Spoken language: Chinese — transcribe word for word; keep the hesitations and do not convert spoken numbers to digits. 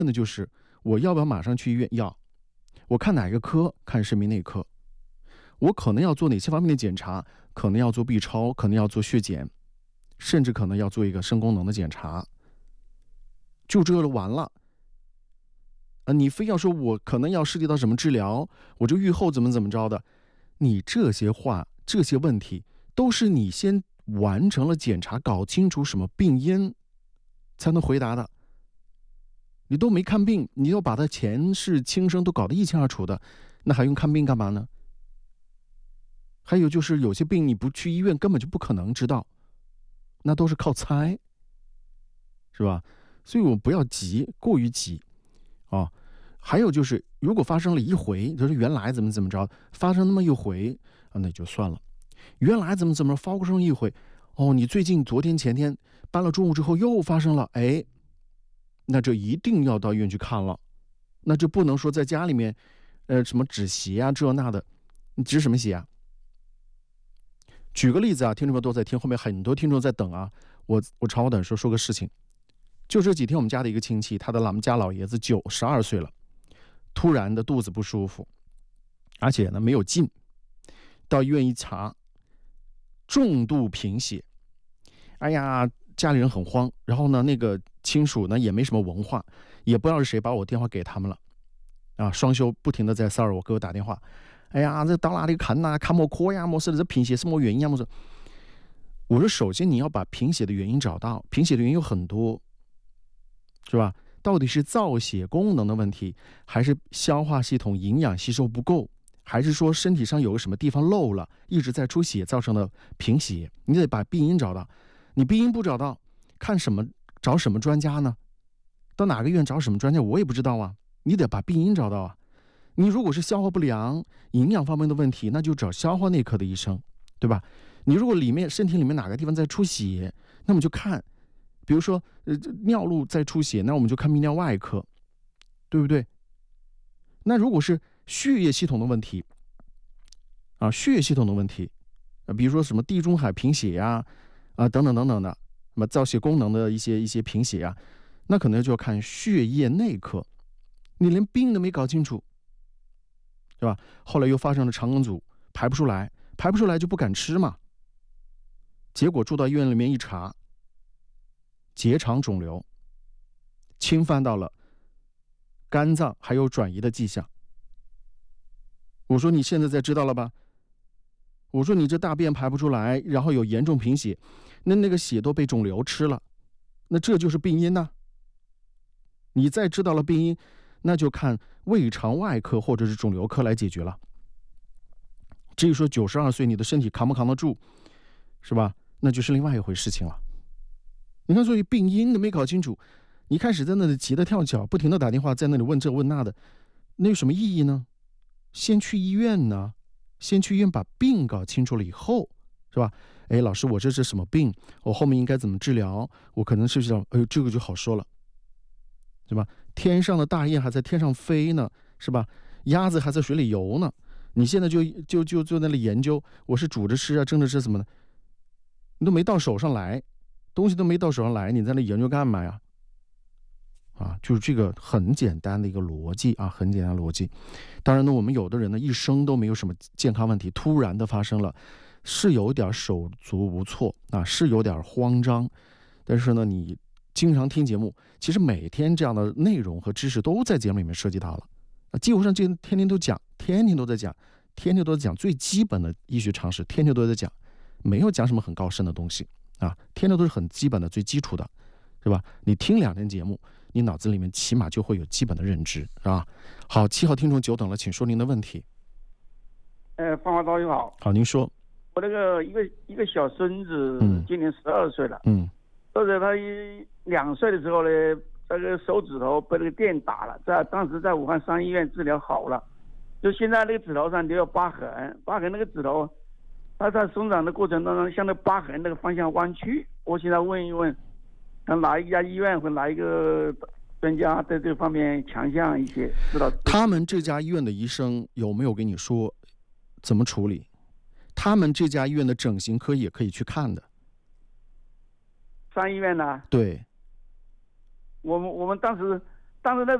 问的就是我要不要马上去医院？要。我看哪个科？看神经内科。我可能要做哪些方面的检查？可能要做 B 超，可能要做血检，甚至可能要做一个肾功能的检查。就这了，完了。啊，你非要说我可能要涉及到什么治疗，我这预后怎么怎么着的，你这些话这些问题都是你先完成了检查，搞清楚什么病因才能回答的。你都没看病，你要把他前世今生都搞得一清二楚的，那还用看病干嘛呢？还有就是有些病你不去医院根本就不可能知道，那都是靠猜，是吧？所以我不要急，过于急啊。还有就是，如果发生了一回，就是原来怎么怎么着，发生那么一回啊，那就算了。原来怎么怎么发生一回，哦，你最近昨天前天搬了重物之后又发生了，哎，那这一定要到医院去看了。那就不能说在家里面，呃，什么止血啊这那的，你止什么血啊？举个例子啊，听众朋友都在听，后面很多听众在等啊，我我长话短说说个事情。就这几天我们家的一个亲戚，他的我们家老爷子九十二岁了，突然的肚子不舒服，而且呢没有劲，到医院一查，重度贫血。哎呀，家里人很慌，然后呢那个亲属呢也没什么文化，也不知道是谁把我电话给他们了啊，双休不停的在骚扰我，给我打电话。哎呀，这到哪里看呐、啊？看么科呀？么是这贫血什么原因啊？么是？我说，首先你要把贫血的原因找到，贫血的原因有很多，是吧？到底是造血功能的问题，还是消化系统营养吸收不够，还是说身体上有个什么地方漏了，一直在出血造成的贫血？你得把病因找到。你病因不找到，看什么找什么专家呢？到哪个医院找什么专家，我也不知道啊。你得把病因找到啊。你如果是消化不良、营养方面的问题，那就找消化内科的医生，对吧？你如果里面身体里面哪个地方在出血，那么就看，比如说呃尿路在出血，那我们就看泌尿外科，对不对？那如果是血液系统的问题啊，血液系统的问题啊，比如说什么地中海贫血呀啊等等等等的，什么造血功能的一些一些贫血啊，那可能就要看血液内科。你连病都没搞清楚，是吧？后来又发生了肠梗阻，排不出来，排不出来就不敢吃嘛。结果住到医院里面一查，结肠肿瘤侵犯到了肝脏，还有转移的迹象。我说你现在才知道了吧？我说你这大便排不出来，然后有严重贫血，那那个血都被肿瘤吃了，那这就是病因呐、啊。你再知道了病因，那就看胃肠外科或者是肿瘤科来解决了。至于说九十二岁你的身体扛不扛得住，是吧？那就是另外一回事情了。你看，所以病因都没搞清楚，你开始在那里急得跳脚，不停的打电话在那里问这问那的，那有什么意义呢？先去医院呢，先去医院把病搞清楚了以后，是吧？哎，老师，我这是什么病？我后面应该怎么治疗？我可能是想，哎呦，这个就好说了，是吧？天上的大雁还在天上飞呢，是吧？鸭子还在水里游呢。你现在就就就就在那里研究，我是煮着吃啊，蒸着吃什么的，你都没到手上来，东西都没到手上来，你在那研究干嘛呀？啊，就是这个很简单的一个逻辑啊，很简单的逻辑。当然呢，我们有的人呢一生都没有什么健康问题，突然的发生了，是有点手足无措啊，是有点慌张。但是呢，你经常听节目，其实每天这样的内容和知识都在节目里面涉及到了。啊，几乎上这天天都讲，天天都在讲，天天都在讲最基本的医学常识，天天都在讲，没有讲什么很高深的东西啊，天天都是很基本的、最基础的，是吧？你听两天节目，你脑子里面起码就会有基本的认知，是吧？好，七号听众久等了，请说您的问题。 呃，方法导友好。 好，您说。 我那个一个一个小孙子， 嗯， 今年十二岁了。 嗯， 就在他一两岁的时候呢，那个手指头被那个电打了，在当时在武汉商医院治疗好了，就现在那个指头上留有疤痕，疤痕那个指头，它在生长的过程当中向那疤痕那个方向弯曲。我现在问一问，看哪一家医院或哪一个专家在这方面强项一些，知道？ 他们这家医院的医生有没有跟你说怎么处理？他们这家医院的整形科也可以去看的。 商医院呢？ 对。 我们我们当时当时那